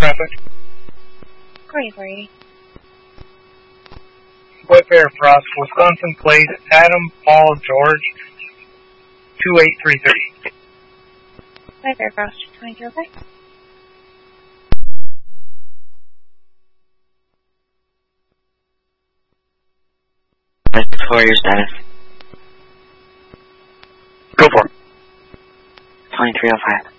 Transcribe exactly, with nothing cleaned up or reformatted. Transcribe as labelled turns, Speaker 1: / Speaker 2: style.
Speaker 1: traffic.
Speaker 2: Great, Brady.
Speaker 1: Whitbear Frost, Wisconsin plate, Adam Paul George, two eight three three.
Speaker 2: Whitbear Frost, twenty-two, okay?
Speaker 3: For your status.
Speaker 1: Go for it.
Speaker 3: twenty-three oh five.